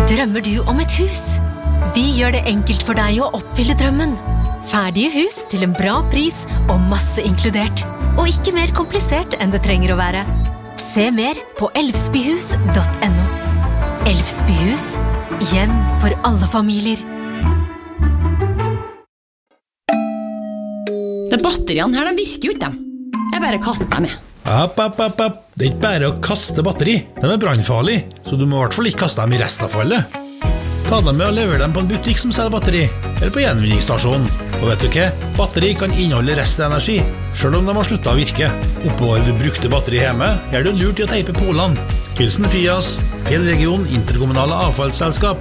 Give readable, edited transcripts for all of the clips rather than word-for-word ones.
Drømmer du om et hus? Vi gjør det enkelt for deg å oppfylle drømmen. Ferdige hus til en bra pris og masse inkludert. Og ikke mer komplisert enn det trenger å være. Se mer på elvsbyhus.no. Elvsbyhus, hjem for alle familier. De batteriene her, de virker jo ikke dem. Jeg bare kaster dem med. App. Det er ikke bare å kaste batteri. De er brannfarlige, så du må i hvert fall ikke kaste dem i restavfallet. Ta dem med og lever dem på en butikk som selger batteri, eller på gjenvinningsstasjonen. Og vet du hva? Batteri kan inneholde restenergi, selv om de har sluttet å virke. Oppbevarer du brukte batteri hjemme, gjør det lurt i å teipe polene. Hilsen Fias, Fjellregion Interkommunale Avfallsselskap.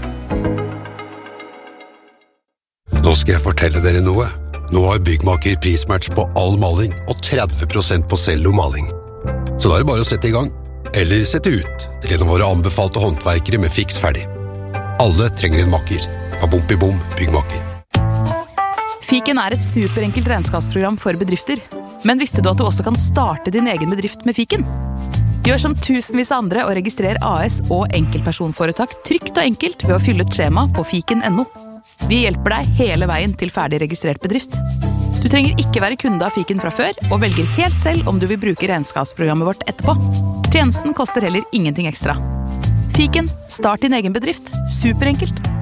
Nå skal jeg fortelle dere noe. Nå har Byggmaker prismatch på all maling og 30% på cellomaling. Så da er det bare å sette i gang, eller sette ut, til en av våre anbefalte håndverkere med fiks ferdig. Alle trenger en makker. Bom, Byggmaker. Fiken er et superenkelt regnskapsprogram for bedrifter. Men visste du at du også kan starte din egen bedrift med Fiken? Gjør som tusenvis av andre og registrer AS og enkeltpersonforetak trygt og enkelt ved å fylle et skjema på fiken.no. Vi hjelper deg hele veien til ferdig registrert bedrift. Du trenger ikke være kunde av Fiken fra før, og velger helt selv om du vil bruke regnskapsprogrammet vårt etterpå. Tjenesten koster heller ingenting ekstra. Fiken, start din egen bedrift. Superenkelt.